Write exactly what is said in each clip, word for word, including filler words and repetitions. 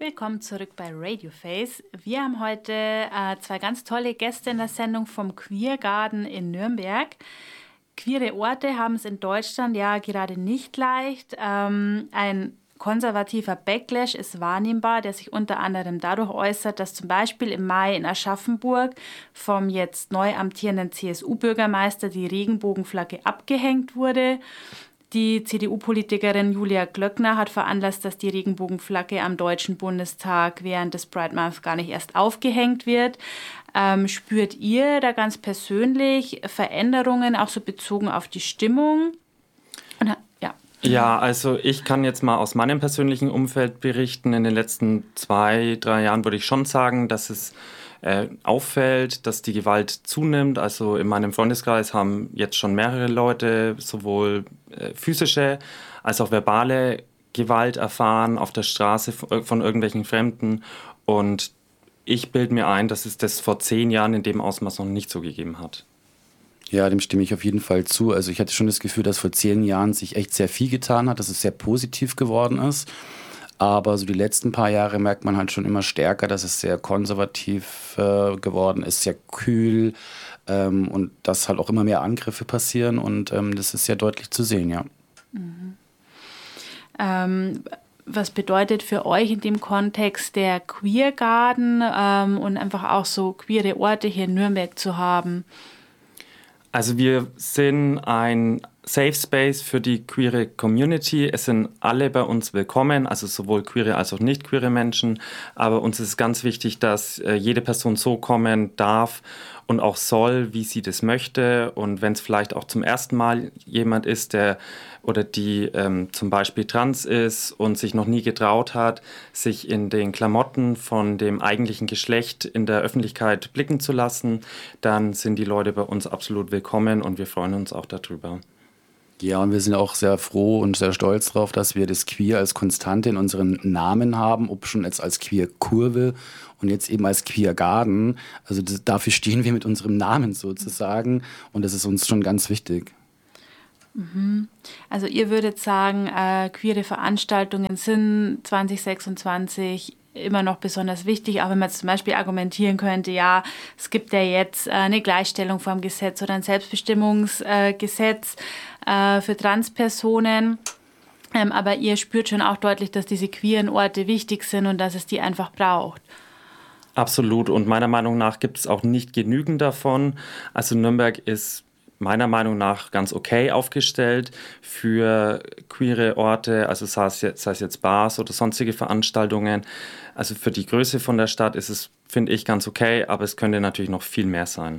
Willkommen zurück bei Radioface. Wir haben heute äh, zwei ganz tolle Gäste in der Sendung vom Queer Garden in Nürnberg. Queere Orte haben es in Deutschland ja gerade nicht leicht. Ähm, ein konservativer Backlash ist wahrnehmbar, der sich unter anderem dadurch äußert, dass zum Beispiel im Mai in Aschaffenburg vom jetzt neu amtierenden C S U-Bürgermeister die Regenbogenflagge abgehängt wurde. Die C D U-Politikerin Julia Glöckner hat veranlasst, dass die Regenbogenflagge am Deutschen Bundestag während des Pride Month gar nicht erst aufgehängt wird. Ähm, spürt ihr da ganz persönlich Veränderungen, auch so bezogen auf die Stimmung? Und, ja. Ja, also ich kann jetzt mal aus meinem persönlichen Umfeld berichten. In den letzten zwei, drei Jahren würde ich schon sagen, dass es äh, auffällt, dass die Gewalt zunimmt. Also in meinem Freundeskreis haben jetzt schon mehrere Leute sowohl äh, physische als auch verbale Gewalt erfahren auf der Straße von, von irgendwelchen Fremden. Und ich bilde mir ein, dass es das vor zehn Jahren in dem Ausmaß noch nicht so gegeben hat. Ja, dem stimme ich auf jeden Fall zu. Also ich hatte schon das Gefühl, dass vor zehn Jahren sich echt sehr viel getan hat, dass es sehr positiv geworden ist. Aber so die letzten paar Jahre merkt man halt schon immer stärker, dass es sehr konservativ äh, geworden ist, sehr kühl ähm, und dass halt auch immer mehr Angriffe passieren und ähm, das ist sehr deutlich zu sehen, ja. Mhm. Ähm, was bedeutet für euch in dem Kontext der Queer Garden ähm, und einfach auch so queere Orte hier in Nürnberg zu haben? Also wir sind ein Safe Space für die queere Community. Es sind alle bei uns willkommen, also sowohl queere als auch nicht queere Menschen. Aber uns ist ganz wichtig, dass äh, jede Person so kommen darf und auch soll, wie sie das möchte. Und wenn es vielleicht auch zum ersten Mal jemand ist, der oder die ähm, zum Beispiel trans ist und sich noch nie getraut hat, sich in den Klamotten von dem eigentlichen Geschlecht in der Öffentlichkeit blicken zu lassen, dann sind die Leute bei uns absolut willkommen und wir freuen uns auch darüber. Ja, und wir sind auch sehr froh und sehr stolz darauf, dass wir das Queer als Konstante in unseren Namen haben, ob schon jetzt als Queer-Kurve und jetzt eben als Queer Garden. Also das, dafür stehen wir mit unserem Namen sozusagen und das ist uns schon ganz wichtig. Mhm. Also ihr würdet sagen, äh, queere Veranstaltungen sind zwanzig sechsundzwanzig immer noch besonders wichtig, auch wenn man jetzt zum Beispiel argumentieren könnte, ja, es gibt ja jetzt äh, eine Gleichstellung vor dem Gesetz oder ein Selbstbestimmungsgesetz äh, für Transpersonen. Ähm, aber ihr spürt schon auch deutlich, dass diese queeren Orte wichtig sind und dass es die einfach braucht. Absolut. Und meiner Meinung nach gibt es auch nicht genügend davon. Also Nürnberg ist meiner Meinung nach ganz okay aufgestellt für queere Orte, also sei es jetzt, sei es jetzt Bars oder sonstige Veranstaltungen. Also für die Größe von der Stadt ist es, finde ich, ganz okay, aber es könnte natürlich noch viel mehr sein.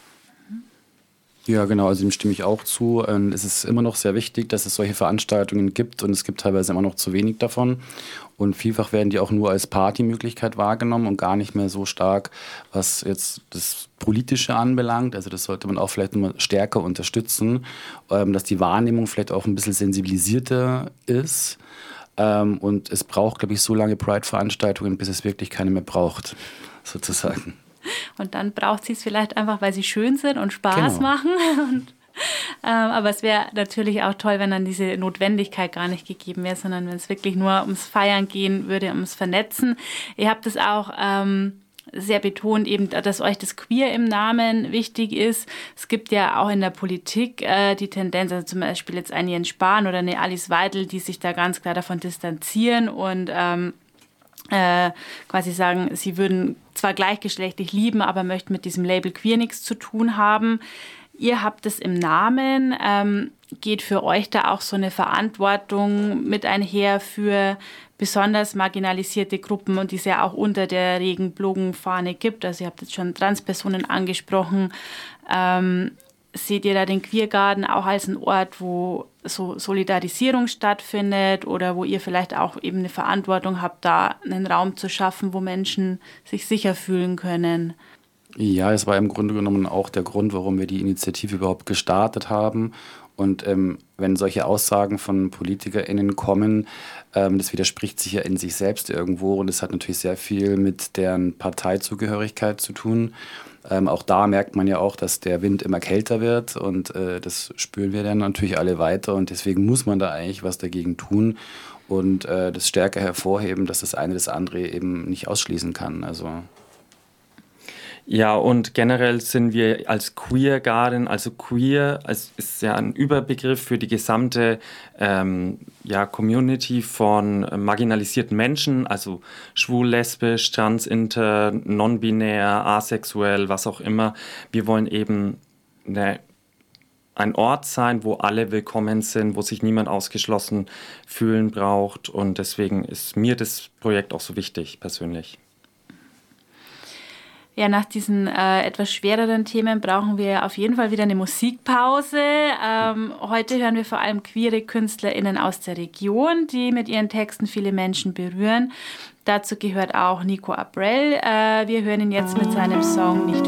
Ja, genau, also dem stimme ich auch zu. Es ist immer noch sehr wichtig, dass es solche Veranstaltungen gibt und es gibt teilweise immer noch zu wenig davon. Und vielfach werden die auch nur als Partymöglichkeit wahrgenommen und gar nicht mehr so stark, was jetzt das Politische anbelangt. Also das sollte man auch vielleicht noch mal stärker unterstützen, dass die Wahrnehmung vielleicht auch ein bisschen sensibilisierter ist. Und es braucht, glaube ich, so lange Pride-Veranstaltungen, bis es wirklich keine mehr braucht, sozusagen. Und dann braucht sie es vielleicht einfach, weil sie schön sind und Spaß Genau. machen. Und, ähm, aber es wäre natürlich auch toll, wenn dann diese Notwendigkeit gar nicht gegeben wäre, sondern wenn es wirklich nur ums Feiern gehen würde, ums Vernetzen. Ihr habt es auch ähm, sehr betont, eben, dass euch das Queer im Namen wichtig ist. Es gibt ja auch in der Politik äh, die Tendenz, also zum Beispiel jetzt ein Jens Spahn oder eine Alice Weidel, die sich da ganz klar davon distanzieren und ähm, Äh, quasi sagen, sie würden zwar gleichgeschlechtlich lieben, aber möchten mit diesem Label queer nichts zu tun haben. Ihr habt es im Namen. Ähm, geht für euch da auch so eine Verantwortung mit einher für besonders marginalisierte Gruppen und die es ja auch unter der Regenbogenfahne gibt? Also ihr habt jetzt schon Transpersonen angesprochen. Ähm, Seht ihr da den Queer Garden auch als einen Ort, wo so Solidarisierung stattfindet oder wo ihr vielleicht auch eben eine Verantwortung habt, da einen Raum zu schaffen, wo Menschen sich sicher fühlen können? Ja, es war im Grunde genommen auch der Grund, warum wir die Initiative überhaupt gestartet haben. Und ähm, wenn solche Aussagen von PolitikerInnen kommen, ähm, das widerspricht sich ja in sich selbst irgendwo und es hat natürlich sehr viel mit deren Parteizugehörigkeit zu tun. Ähm, auch da merkt man ja auch, dass der Wind immer kälter wird und äh, das spüren wir dann natürlich alle weiter und deswegen muss man da eigentlich was dagegen tun. und äh, das stärker hervorheben, dass das eine das andere eben nicht ausschließen kann. Also ja, und generell sind wir als Queer Garden, also queer als ist ja ein Überbegriff für die gesamte ähm, ja, Community von marginalisierten Menschen, also schwul, lesbisch, trans, inter, non-binär, asexuell, was auch immer. Wir wollen eben eine, ein Ort sein, wo alle willkommen sind, wo sich niemand ausgeschlossen fühlen braucht, und deswegen ist mir das Projekt auch so wichtig, persönlich. Ja, nach diesen äh, etwas schwereren Themen brauchen wir auf jeden Fall wieder eine Musikpause. Ähm, heute hören wir vor allem queere KünstlerInnen aus der Region, die mit ihren Texten viele Menschen berühren. Dazu gehört auch Nico Abrell. Äh, wir hören ihn jetzt mit seinem Song Nicht